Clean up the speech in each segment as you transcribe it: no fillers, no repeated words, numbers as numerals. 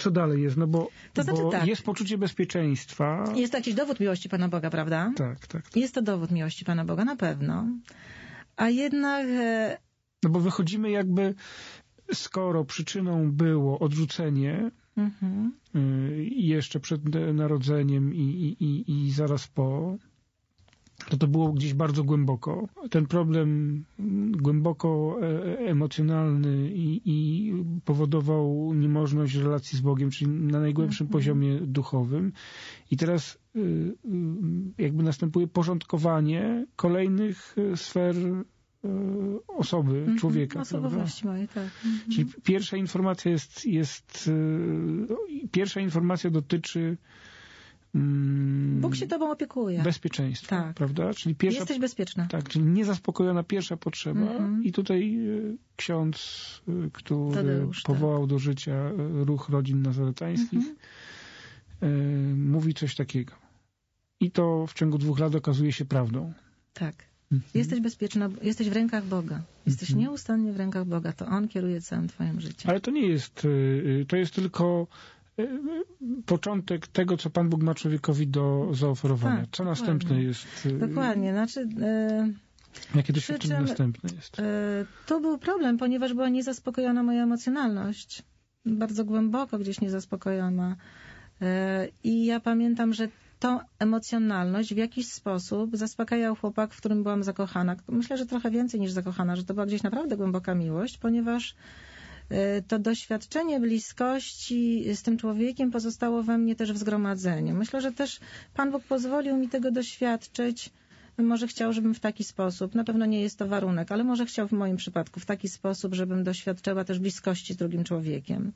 co dalej jest? No bo, To znaczy bo tak. jest poczucie bezpieczeństwa. Jest to jakiś dowód miłości Pana Boga, prawda? Tak. Jest to dowód miłości Pana Boga, na pewno. A jednak... No bo wychodzimy jakby, skoro przyczyną było odrzucenie jeszcze przed narodzeniem i zaraz po, to było gdzieś bardzo głęboko. Ten problem głęboko emocjonalny i powodował niemożność relacji z Bogiem, czyli na najgłębszym poziomie duchowym. I teraz jakby następuje porządkowanie kolejnych sfer osoby, człowieka. Osobowości mojej, tak. Czyli pierwsza informacja pierwsza informacja dotyczy Bóg się tobą opiekuje. bezpieczeństwa, tak. prawda? Czyli pierwsza, jesteś bezpieczna. Tak, czyli niezaspokojona pierwsza potrzeba. I tutaj ksiądz, który Tadeusz, powołał do życia ruch rodzin nazaretańskich, mówi coś takiego. I to w ciągu 2 lat okazuje się prawdą. Tak. Jesteś bezpieczna, jesteś w rękach Boga. Jesteś nieustannie w rękach Boga. To On kieruje całym twoim życiem. Ale to nie jest, to jest tylko początek tego, co Pan Bóg ma człowiekowi do zaoferowania. Tak, co następne jest? Dokładnie. Znaczy, jakie doświadczenie następne jest? To był problem, ponieważ była niezaspokojona moja emocjonalność. Bardzo głęboko gdzieś niezaspokojona. I ja pamiętam, że tą emocjonalność w jakiś sposób zaspokajał chłopak, w którym byłam zakochana. Myślę, że trochę więcej niż zakochana, że to była gdzieś naprawdę głęboka miłość, ponieważ to doświadczenie bliskości z tym człowiekiem pozostało we mnie też w zgromadzeniu. Myślę, że też Pan Bóg pozwolił mi tego doświadczyć. Może chciał, żebym w taki sposób, na pewno nie jest to warunek, ale może chciał w moim przypadku w taki sposób, żebym doświadczała też bliskości z drugim człowiekiem.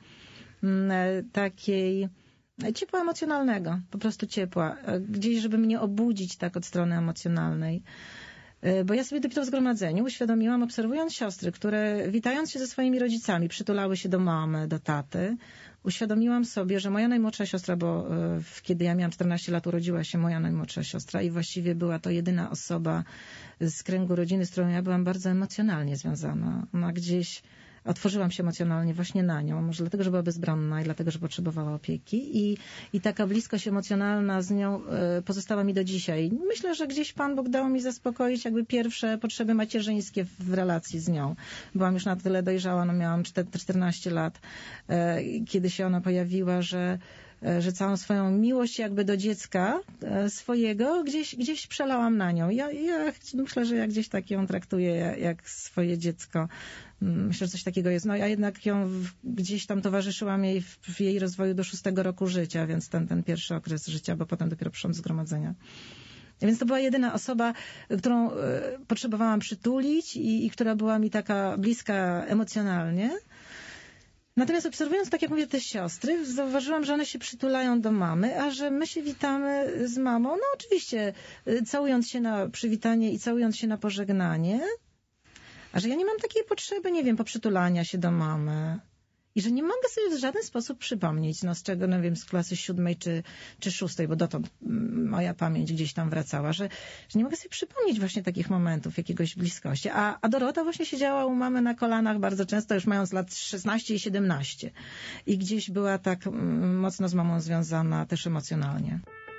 Takiej ciepła emocjonalnego, po prostu ciepła. Gdzieś, żeby mnie obudzić tak od strony emocjonalnej. Bo ja sobie dopiero w zgromadzeniu uświadomiłam, obserwując siostry, które witając się ze swoimi rodzicami przytulały się do mamy, do taty, uświadomiłam sobie, że moja najmłodsza siostra, bo kiedy ja miałam 14 lat, urodziła się moja najmłodsza siostra i właściwie była to jedyna osoba z kręgu rodziny, z którą ja byłam bardzo emocjonalnie związana. Ona gdzieś otworzyłam się emocjonalnie właśnie na nią, może dlatego, że była bezbronna i dlatego, że potrzebowała opieki i taka bliskość emocjonalna z nią pozostała mi do dzisiaj. Myślę, że gdzieś Pan Bóg dał mi zaspokoić jakby pierwsze potrzeby macierzyńskie w relacji z nią. Byłam już na tyle dojrzała, no miałam 14 lat, kiedy się ona pojawiła, że całą swoją miłość jakby do dziecka swojego gdzieś przelałam na nią. Ja myślę, że ja gdzieś tak ją traktuję jak swoje dziecko. Myślę, że coś takiego jest. No ja jednak ją gdzieś tam towarzyszyłam jej w jej rozwoju do 6 roku życia, więc ten pierwszy okres życia, bo potem dopiero przyszłam z zgromadzenia. Więc to była jedyna osoba, którą potrzebowałam przytulić i która była mi taka bliska emocjonalnie. Natomiast obserwując, tak jak mówię, te siostry, zauważyłam, że one się przytulają do mamy, a że my się witamy z mamą, no oczywiście całując się na przywitanie i całując się na pożegnanie, a że ja nie mam takiej potrzeby, nie wiem, poprzytulania się do mamy. I że nie mogę sobie w żaden sposób przypomnieć, no z czego, no wiem, z klasy 7 czy 6, bo dotąd moja pamięć gdzieś tam wracała, że nie mogę sobie przypomnieć właśnie takich momentów, jakiegoś bliskości. A Dorota właśnie siedziała u mamy na kolanach bardzo często, już mając lat 16 i 17. I gdzieś była tak mocno z mamą związana też emocjonalnie.